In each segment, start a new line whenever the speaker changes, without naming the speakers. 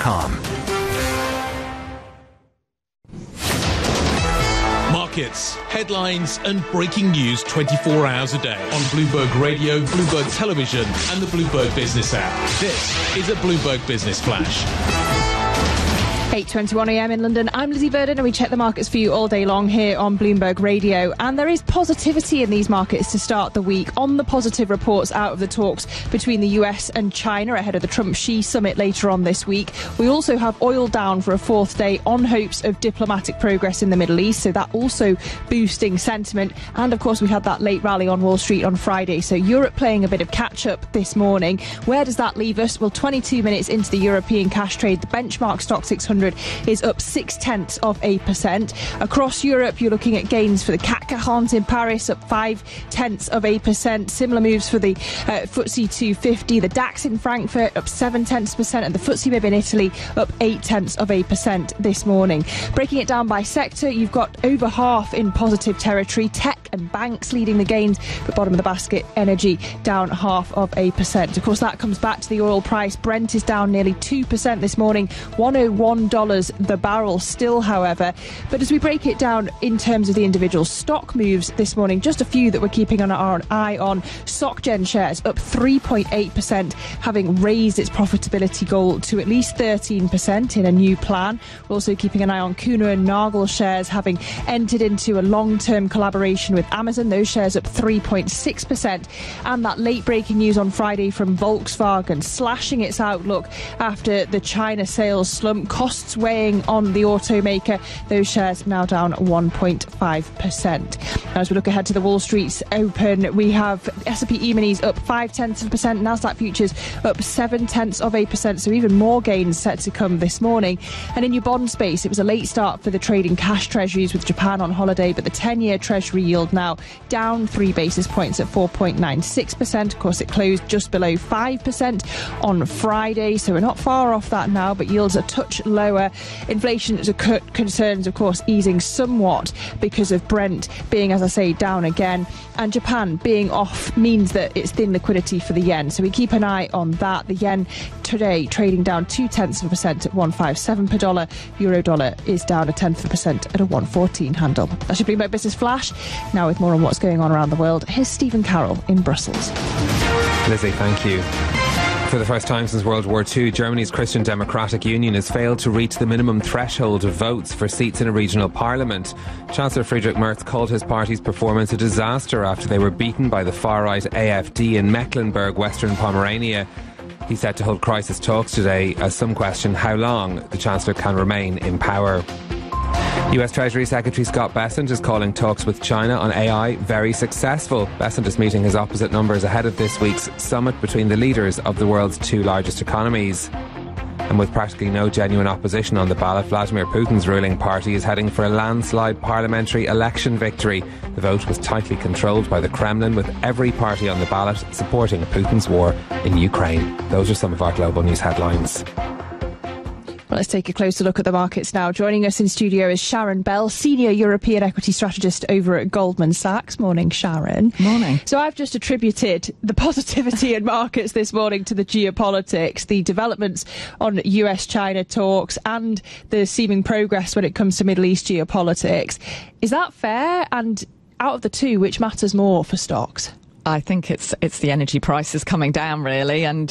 bloomberg.com.
Markets, headlines and breaking news 24 hours a day on Bloomberg Radio, Bloomberg Television and the Bloomberg Business app. This is a Bloomberg Business Flash.
8:21 a.m. in London. I'm Lizzie Verdon and we check the markets for you all day long here on Bloomberg Radio. And there is positivity in these markets to start the week on the positive reports out of the talks between the US and China ahead of the Trump-Xi summit later on this week. We also have oil down for a fourth day on hopes of diplomatic progress in the Middle East, so that also boosting sentiment. And of course we had that late rally on Wall Street on Friday, so Europe playing a bit of catch-up this morning. Where does that leave us? Well, 22 minutes into the European cash trade, the benchmark stock 600 is up 0.6%. Across Europe, you're looking at gains for the CAC 40 in Paris, up 0.5%. Similar moves for the FTSE 250. The DAX in Frankfurt up 0.7%, and the FTSE MIB in Italy up 0.8% this morning. Breaking it down by sector, you've got over half in positive territory. Tech and banks leading the gains, but bottom of the basket, energy down 0.5%. Of course, that comes back to the oil price. Brent is down nearly 2% this morning, $101 the barrel still, however. But as we break it down in terms of the individual stock moves this morning, just a few that we're keeping an eye on. SocGen shares up 3.8%, having raised its profitability goal to at least 13% in a new plan. We're also keeping an eye on Kuehne + Nagel shares, having entered into a long-term collaboration with Amazon. Those shares up 3.6%. And that late breaking news on Friday from Volkswagen, slashing its outlook after the China sales slump, costs weighing on the automaker. Those shares now down 1.5%. As we look ahead to the Wall Street Open, we have S&P E-minis up 0.5%, Nasdaq futures up 0.7%, so even more gains set to come this morning. And in your bond space, it was a late start for the trading cash treasuries with Japan on holiday, but the 10-year treasury yield now down 3 basis points at 4.96%. Of course, it closed just below 5% on Friday, so we're not far off that now, but yields a touch lower. Inflation concerns, of course, easing somewhat because of Brent being, as I say, down again. And Japan being off means that it's thin liquidity for the yen, so we keep an eye on that. The yen today trading down 0.2% at 157 per dollar. Euro dollar is down 0.1% at a 114 handle. That should be my business flash. Now with more on what's going on around the world, here's Stephen Carroll in Brussels.
Lizzie, thank you. For the first time since World War II, Germany's Christian Democratic Union has failed to reach the minimum threshold of votes for seats in a regional parliament. Chancellor Friedrich Merz called his party's performance a disaster after they were beaten by the far-right AfD in Mecklenburg, Western Pomerania. He's set to hold crisis talks today as some question how long the Chancellor can remain in power. US Treasury Secretary Scott Bessent is calling talks with China on AI very successful. Bessent is meeting his opposite numbers ahead of this week's summit between the leaders of the world's two largest economies. And with practically no genuine opposition on the ballot, Vladimir Putin's ruling party is heading for a landslide parliamentary election victory. The vote was tightly controlled by the Kremlin, with every party on the ballot supporting Putin's war in Ukraine. Those are some of our global news headlines.
Well, let's take a closer look at the markets now. Joining us in studio is Sharon Bell, Senior European Equity Strategist over at Goldman Sachs. Morning, Sharon.
Morning.
So I've just attributed the positivity in markets this morning to the geopolitics, the developments on US-China talks and the seeming progress when it comes to Middle East geopolitics. Is that fair? And out of the two, which matters more for stocks?
I think it's the energy prices coming down, really, and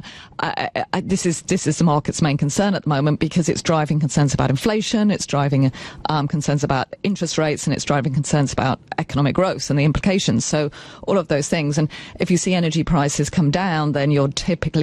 this is the market's main concern at the moment, because it's driving concerns about inflation, it's driving concerns about interest rates, and it's driving concerns about economic growth and the implications. So all of those things, and if you see energy prices come down, then you're typically